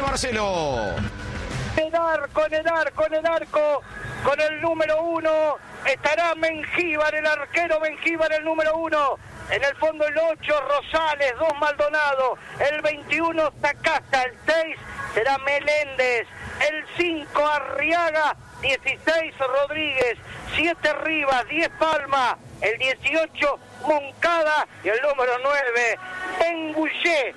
Marcelo. En el arco, con el número 1, estará Mengíbar, el arquero Mengíbar, el número 1. En el fondo el 8, Rosales, 2 Maldonado, el 21, Zacasta, el 6 será Meléndez, el 5, Arriaga, 16, Rodríguez, 7, Rivas, 10, Palma, el 18, Moncada y el número 9, Benguillé.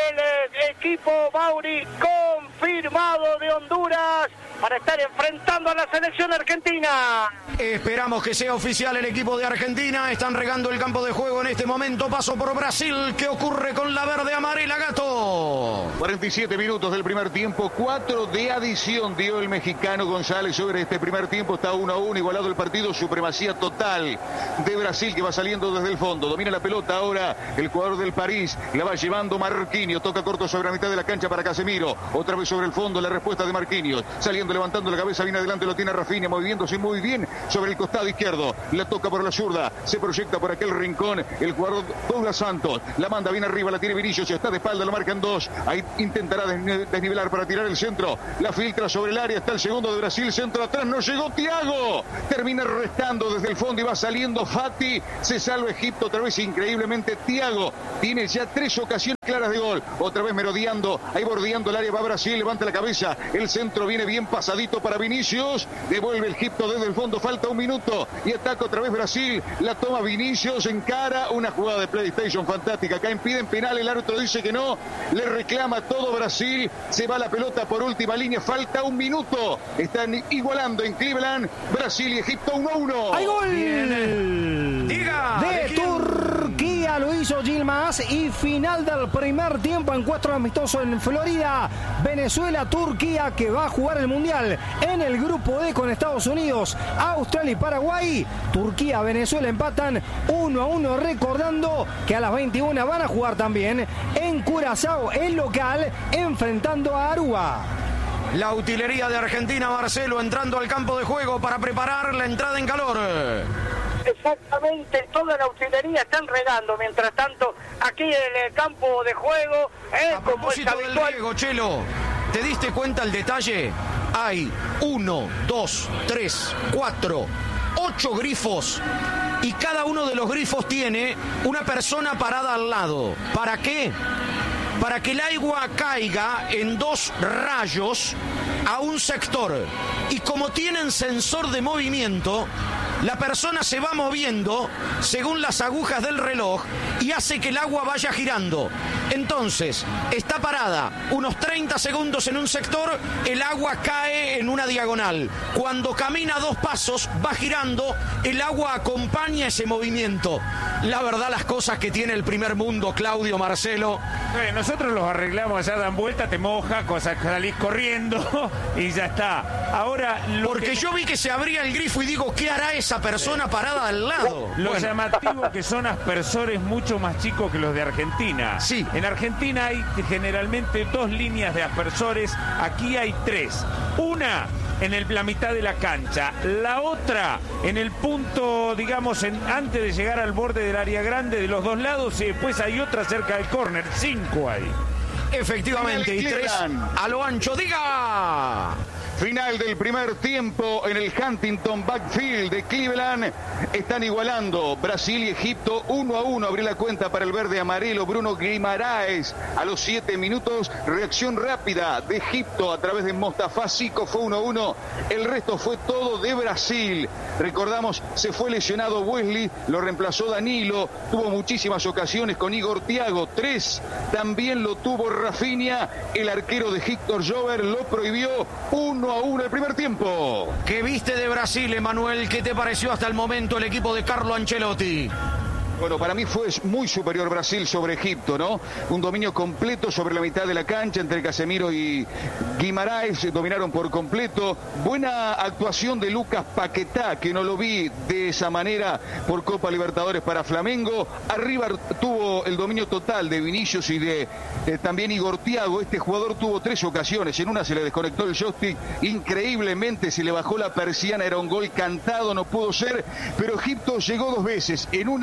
El equipo Mauri confirmado de Honduras para estar enfrentando a la selección argentina. Esperamos que sea oficial el equipo de Argentina. Están regando el campo de juego en este momento. Paso por Brasil. ¿Qué ocurre con la verde amarela, Gato? 47 minutos del primer tiempo. 4 de adición dio el mexicano González sobre este primer tiempo. Está 1-1, igualado el partido. Supremacía total de Brasil, que va saliendo desde el fondo. Domina la pelota ahora el jugador del París. La va llevando Marquinhos. Toca corto sobre la mitad de la cancha para Casemiro. Otra vez sobre el fondo la respuesta de Marquinhos. Saliendo, levantando la cabeza, viene adelante, lo tiene Rafinha, moviéndose muy bien sobre el costado izquierdo. La toca por la zurda. Se proyecta por aquel rincón el jugador Douglas Santos. La manda bien arriba, la tiene Vinicius. Está de espalda, lo marcan 2. Ahí intentará desnivelar para tirar el centro. La filtra sobre el área. Está el segundo de Brasil. Centro atrás. No llegó Thiago. Termina restando desde el fondo y va saliendo Fati. Se salva Egipto otra vez increíblemente. Thiago tiene ya 3 ocasiones claras de gol. Otra vez merodeando, ahí bordeando el área va Brasil, levanta la cabeza, el centro viene bien pasadito para Vinicius, devuelve el Egipto desde el fondo, falta 1 minuto y ataca otra vez Brasil, la toma Vinicius, encara una jugada de PlayStation fantástica, acá impiden penal, el árbitro dice que no, le reclama todo Brasil, se va la pelota por última línea, falta 1 minuto, están igualando en Cleveland, Brasil y Egipto 1-1. ¡Hay gol! Bien. Diga. De Turquía, lo hizo Yilmaz y final del primer tiempo, encuentro amistoso en Florida. Venezuela, Turquía, que va a jugar el Mundial en el grupo D con Estados Unidos, Australia y Paraguay. Turquía, Venezuela empatan 1-1, recordando que a las 21 van a jugar también en Curazao, el local, enfrentando a Aruba. La utilería de Argentina, Marcelo, entrando al campo de juego para preparar la entrada en calor. Exactamente, toda la utilería están regando, mientras tanto, aquí en el campo de juego, a propósito del riego, Chelo, ¿te diste cuenta el detalle? Hay 1, 2, 3, 4, 8 grifos y cada uno de los grifos tiene una persona parada al lado. ¿Para qué? Para que el agua caiga en 2 rayos a un sector. Y como tienen sensor de movimiento, la persona se va moviendo según las agujas del reloj y hace que el agua vaya girando. Entonces, está parada unos 30 segundos en un sector, el agua cae en una diagonal. Cuando camina 2 pasos, va girando, el agua acompaña ese movimiento. La verdad, las cosas que tiene el primer mundo, Claudio, Marcelo. Nosotros los arreglamos, ya dan vuelta, te moja, salís corriendo y ya está. Ahora, porque yo vi que se abría el grifo y digo, ¿qué hará esa persona parada al lado? Lo llamativo que son aspersores mucho más chicos que los de Argentina. Sí. En Argentina hay generalmente 2 líneas de aspersores, aquí hay 3. Una en la mitad de la cancha, la otra en el punto, digamos, antes de llegar al borde del área grande de los 2 lados, y después hay otra cerca del córner, 5 ahí. Efectivamente, y 3 a lo ancho. ¡Diga! Final del primer tiempo en el Huntington Backfield de Cleveland. Están igualando Brasil y Egipto 1-1. Abrió la cuenta para el verde amarelo Bruno Guimaraes a los 7 minutos. Reacción rápida de Egipto a través de Mostafa Siko, fue 1-1. El resto fue todo de Brasil. Recordamos, se fue lesionado Wesley, lo reemplazó Danilo. Tuvo muchísimas ocasiones con Igor Thiago, 3. También lo tuvo Rafinha. El arquero de Héctor Jover lo prohibió. 1-1 el primer tiempo. ¿Qué viste de Brasil, Emanuel? ¿Qué te pareció hasta el momento el equipo de Carlo Ancelotti? Bueno, para mí fue muy superior Brasil sobre Egipto, ¿no? Un dominio completo sobre la mitad de la cancha entre Casemiro y Guimaraes, dominaron por completo. Buena actuación de Lucas Paquetá, que no lo vi de esa manera por Copa Libertadores para Flamengo. Arriba tuvo el dominio total de Vinicius y de también Igor Thiago. Este jugador tuvo 3 ocasiones, en una se le desconectó el joystick, increíblemente se le bajó la persiana, era un gol cantado, no pudo ser, pero Egipto llegó 2 veces, en una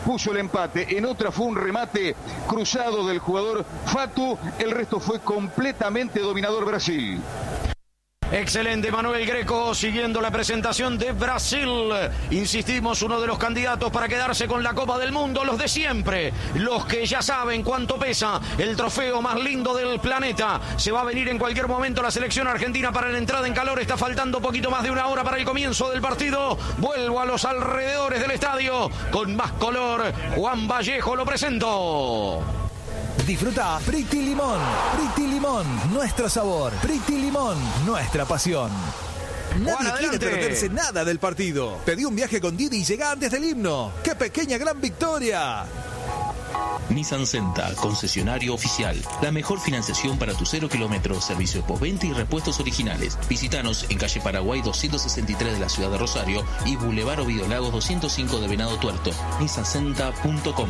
puso el empate. En otra fue un remate cruzado del jugador Fatu. El resto fue completamente dominador Brasil. Excelente, Manuel Greco, siguiendo la presentación de Brasil. Insistimos, uno de los candidatos para quedarse con la Copa del Mundo, los de siempre, los que ya saben cuánto pesa el trofeo más lindo del planeta. Se va a venir en cualquier momento la selección argentina para la entrada en calor. Está faltando poquito más de una hora para el comienzo del partido. Vuelvo a los alrededores del estadio con más color. Juan Vallejo, lo presento. Disfruta Pretty Limón. Pretty Limón, nuestro sabor. Pretty Limón, nuestra pasión. Nadie quiere perderse nada del partido. Pedí un viaje con Didi y llega antes del himno. ¡Qué pequeña gran victoria! Nissan Senta, concesionario oficial. La mejor financiación para tu 0 kilómetros, servicio postventa y repuestos originales. Visítanos en calle Paraguay 263 de la ciudad de Rosario y Boulevard Ovidio Lagos 205 de Venado Tuerto. nissancenta.com.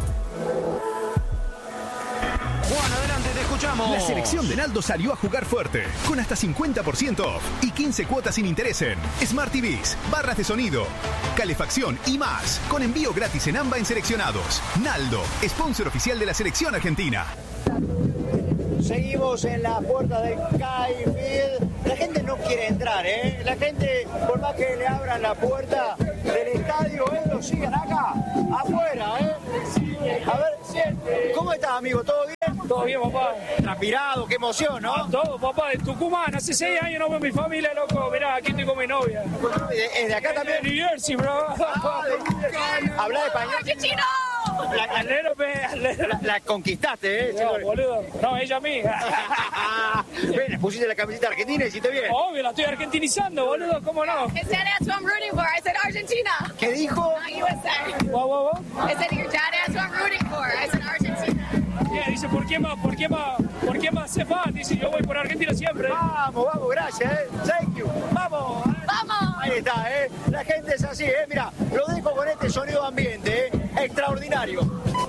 Juan, adelante, te escuchamos. La selección de Naldo salió a jugar fuerte, con hasta 50% off y 15 cuotas sin interés en Smart TVs, barras de sonido, calefacción y más, con envío gratis en AMBA en seleccionados. Naldo, sponsor oficial de la selección argentina. Seguimos en la puerta del Kaifield. La gente no quiere entrar, ¿eh? La gente, por más que le abran la puerta del estadio, ellos siguen acá, afuera, ¿eh? A ver, ¿cómo estás, amigo? ¿Todo bien? Todo bien, papá. Transpirado, qué emoción, ¿no? Todo, papá, de Tucumán. Hace 6 años no veo mi familia, loco. Mirá, aquí estoy con mi novia. ¿Es de acá también? De New Jersey, bro. ¿Habla español? ¡Argentino! La conquistaste, ¿eh? No, boludo. No, ella a mí. Ven, pusiste la camiseta argentina y hiciste bien. Obvio, la estoy argentinizando, boludo. ¿Cómo no? It said that's what I'm rooting for. I said Argentina. ¿Qué dijo? Not USA. Wow. I said your dad asked what I'm rooting for. I said Argentina. Yeah, dice, ¿por qué más se va? Dice, yo voy por Argentina siempre. Vamos, gracias, Thank you. Vamos. Vamos. Ahí está, La gente es así, Mira, lo dejo con este sonido ambiente, extraordinario.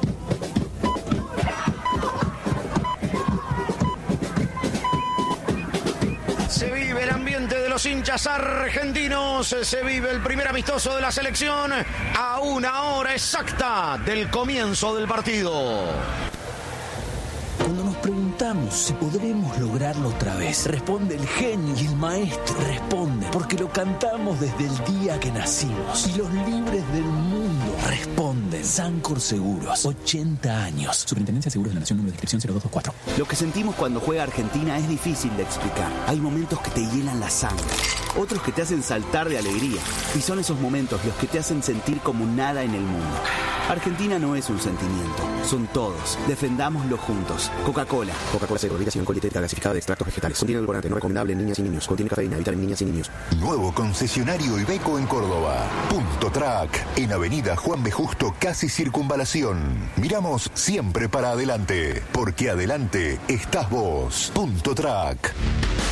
Se vive el ambiente de los hinchas argentinos, se vive el primer amistoso de la selección a una hora exacta del comienzo del partido. Cuando nos preguntamos si podremos lograrlo otra vez, responde el genio y el maestro. Responde porque lo cantamos desde el día que nacimos. Y los libres del mundo responden. Sancor Seguros, 80 años. Superintendencia de Seguros de la Nación, número de inscripción 0224. Lo que sentimos cuando juega Argentina es difícil de explicar. Hay momentos que te hielan la sangre, otros que te hacen saltar de alegría. Y son esos momentos los que te hacen sentir como nada en el mundo. Argentina no es un sentimiento, son todos. Defendámoslo juntos. Coca-Cola. Coca-Cola Cero, bebida sin alcohol dietética gasificada de extractos vegetales. Contiene edulcorante, no recomendable en niñas y niños. Contiene cafeína, evitar en niñas y niños. Nuevo concesionario Iveco en Córdoba. Punto Track, en Avenida Juan B. Justo, casi Circunvalación. Miramos siempre para adelante, porque adelante estás vos. Punto Track.